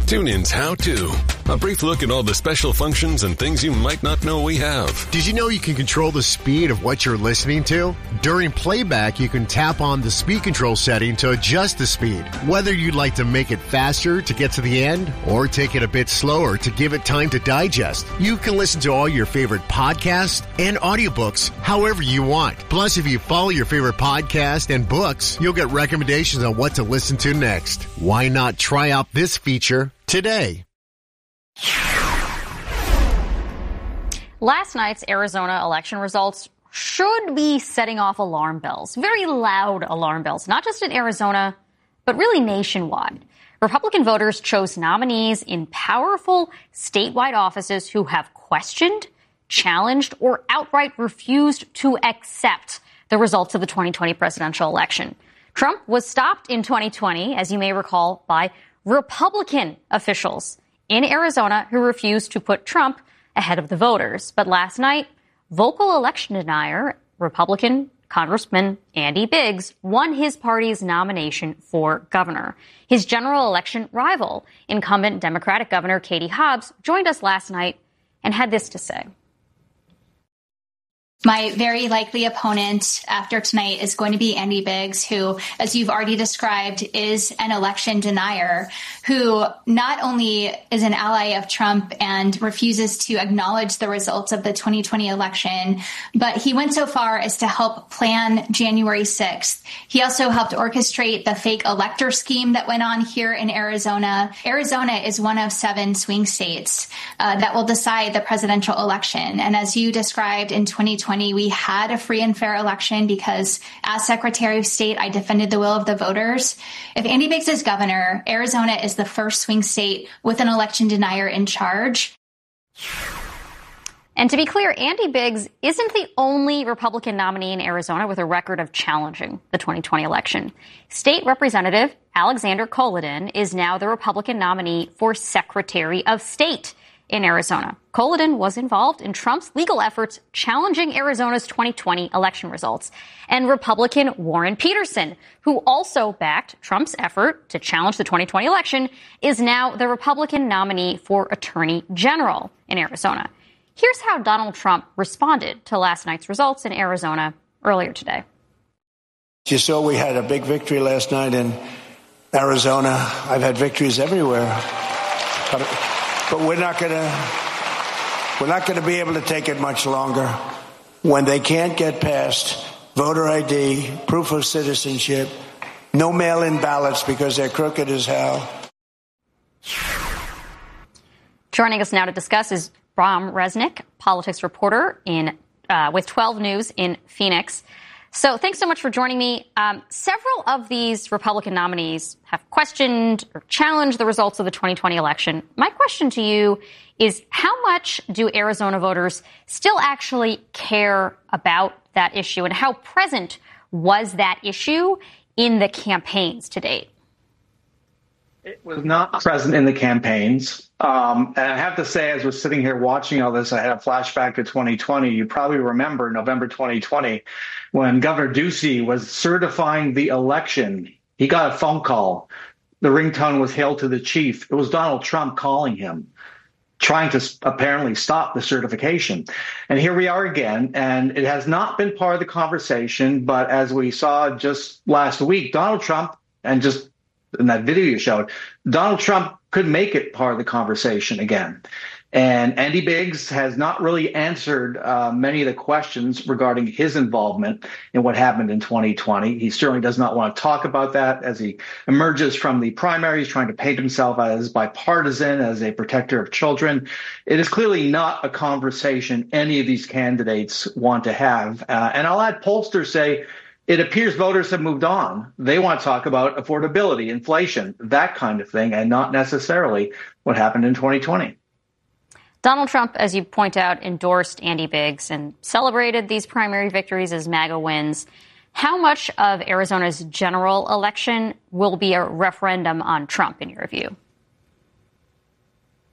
TuneIn's How To. A brief look at all the special functions and things you might not know we have. Did you know you can control the speed of what you're listening to? During playback, you can tap on the speed control setting to adjust the speed. Whether you'd like to make it faster to get to the end or take it a bit slower to give it time to digest, you can listen to all your favorite podcasts and audiobooks however you want. Plus, if you follow your favorite podcast and books, you'll get recommendations on what to listen to next. Why not try out this feature today? Last night's Arizona election results should be setting off alarm bells, very loud alarm bells, not just in Arizona, but really nationwide. Republican voters chose nominees in powerful statewide offices who have questioned, challenged, or outright refused to accept the results of the 2020 presidential election. Trump was stopped in 2020, as you may recall, by Republican officials in Arizona who refused to put Trump ahead of the voters. But last night, vocal election denier, Republican Congressman Andy Biggs, won his party's nomination for governor. His general election rival, incumbent Democratic Governor Katie Hobbs, joined us last night and had this to say. My very likely opponent after tonight is going to be Andy Biggs, who, as you've already described, is an election denier, who not only is an ally of Trump and refuses to acknowledge the results of the 2020 election, but he went so far as to help plan January 6th. He also helped orchestrate the fake elector scheme that went on here in Arizona. Arizona is one of 7 swing states that will decide the presidential election. And as you described, in 2020, we had a free and fair election because as Secretary of State, I defended the will of the voters. If Andy Biggs is governor, Arizona is the first swing state with an election denier in charge. And to be clear, Andy Biggs isn't the only Republican nominee in Arizona with a record of challenging the 2020 election. State Representative Alexander Kolodin is now the Republican nominee for Secretary of State in Arizona. Kolodin was involved in Trump's legal efforts challenging Arizona's 2020 election results. And Republican Warren Peterson, who also backed Trump's effort to challenge the 2020 election, is now the Republican nominee for Attorney General in Arizona. Here's how Donald Trump responded to last night's results in Arizona earlier today. You saw we had a big victory last night in Arizona. I've had victories everywhere. But we're not going to be able to take it much longer when they can't get past voter ID, proof of citizenship, no mail-in ballots because they're crooked as hell. Joining us now to discuss is Bram Resnick, politics reporter with 12 News in Phoenix. So thanks so much for joining me. Several of these Republican nominees have questioned or challenged the results of the 2020 election. My question to you is, how much do Arizona voters still actually care about that issue, and how present was that issue in the campaigns to date? It was not present in the campaigns. And I have to say, as I was sitting here watching all this, I had a flashback to 2020. You probably remember November 2020 when Governor Ducey was certifying the election. He got a phone call. The ringtone was "Hail to the Chief." It was Donald Trump calling him, trying to apparently stop the certification. And here we are again, and it has not been part of the conversation. But as we saw just last week, Donald Trump, and just in that video you showed, Donald Trump could make it part of the conversation again. And Andy Biggs has not really answered many of the questions regarding his involvement in what happened in 2020. He certainly does not want to talk about that as he emerges from the primaries, trying to paint himself as bipartisan, as a protector of children. It is clearly not a conversation any of these candidates want to have. And I'll add, pollsters say it appears voters have moved on. They want to talk about affordability, inflation, that kind of thing, and not necessarily what happened in 2020. Donald Trump, as you point out, endorsed Andy Biggs and celebrated these primary victories as MAGA wins. How much of Arizona's general election will be a referendum on Trump, in your view?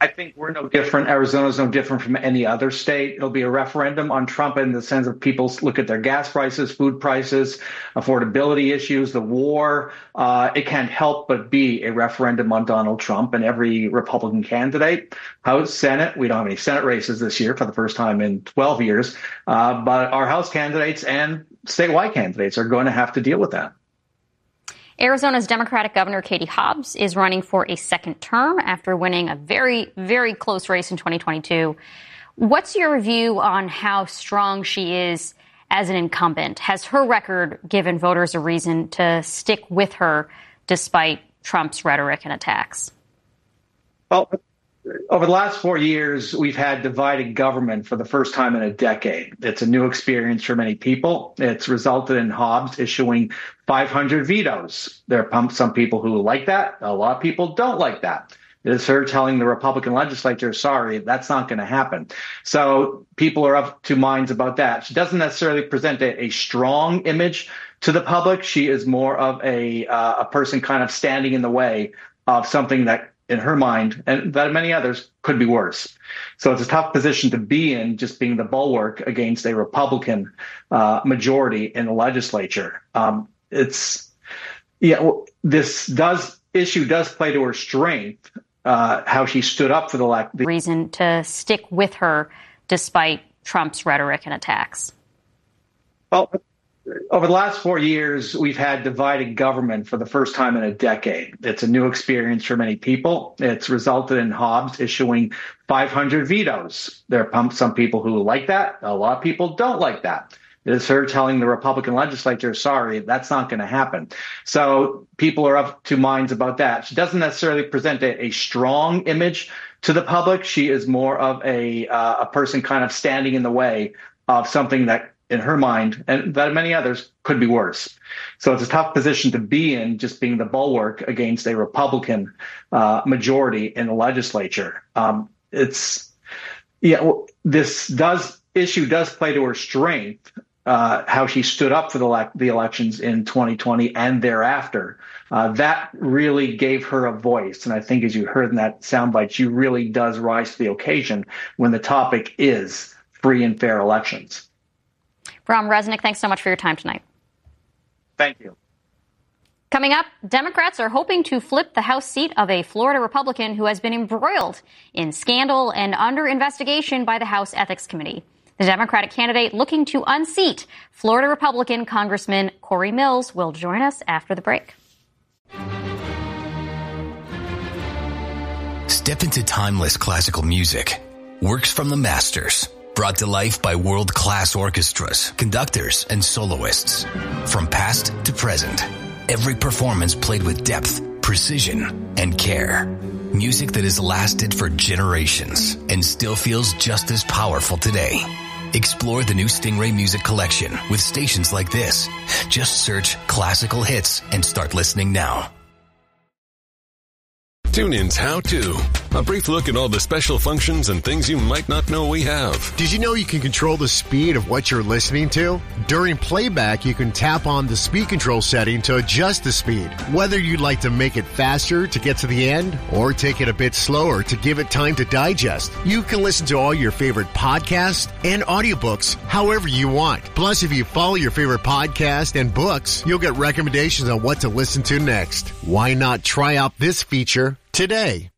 I think we're no different. Arizona's no different from any other state. It'll be a referendum on Trump in the sense of people look at their gas prices, food prices, affordability issues, the war. It can't help but be a referendum on Donald Trump and every Republican candidate. House, Senate, we don't have any Senate races this year for the first time in 12 years. But our House candidates and statewide candidates are going to have to deal with that. Arizona's Democratic Governor Katie Hobbs is running for a second term after winning a very, very close race in 2022. What's your review on how strong she is as an incumbent? Has her record given voters a reason to stick with her despite Trump's rhetoric and attacks? Well, over the last 4 years, we've had divided government for the first time in a decade. It's a new experience for many people. It's resulted in Hobbs issuing 500 vetoes. There are some people who like that. A lot of people don't like that. It is her telling the Republican legislature, sorry, that's not going to happen. So people are of two minds about that. She doesn't necessarily present a strong image to the public. She is more of a person kind of standing in the way of something that, in her mind, and that many others, could be worse. So it's a tough position to be in, just being the bulwark against a Republican majority in the legislature. This issue does play to her strength, how she stood up for the reason to stick with her despite Trump's rhetoric and attacks. Well, over the last 4 years, we've had divided government for the first time in a decade. It's a new experience for many people. It's resulted in Hobbs issuing 500 vetoes. There are some people who like that. A lot of people don't like that. It is her telling the Republican legislature, sorry, that's not going to happen. So people are of two minds about that. She doesn't necessarily present a strong image to the public. She is more of a person kind of standing in the way of something that, in her mind, and that many others, could be worse. So it's a tough position to be in, just being the bulwark against a Republican majority in the legislature. This issue does play to her strength, how she stood up for the elections in 2020 and thereafter. That really gave her a voice. And I think, as you heard in that soundbite, she really does rise to the occasion when the topic is free and fair elections. Bram Resnick, thanks so much for your time tonight. Thank you. Coming up, Democrats are hoping to flip the House seat of a Florida Republican who has been embroiled in scandal and under investigation by the House Ethics Committee. The Democratic candidate looking to unseat Florida Republican Congressman Corey Mills will join us after the break. Step into timeless classical music. Works from the masters. Brought to life by world-class orchestras, conductors, and soloists. From past to present, every performance played with depth, precision, and care. Music that has lasted for generations and still feels just as powerful today. Explore the new Stingray Music Collection with stations like this. Just search classical hits and start listening now. TuneIn's How To. A brief look at all the special functions and things you might not know we have. Did you know you can control the speed of what you're listening to? During playback, you can tap on the speed control setting to adjust the speed. Whether you'd like to make it faster to get to the end or take it a bit slower to give it time to digest, you can listen to all your favorite podcasts and audiobooks however you want. Plus, if you follow your favorite podcast and books, you'll get recommendations on what to listen to next. Why not try out this feature today?